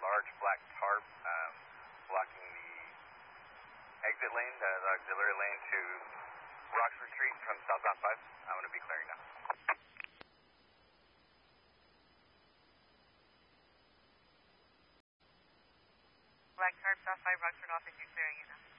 large black tarp blocking the exit lane, the auxiliary lane to Rockford Street from southbound 5. I'm going to be clearing now. Black tarp, south 5, Rockford office, you're clearing you now.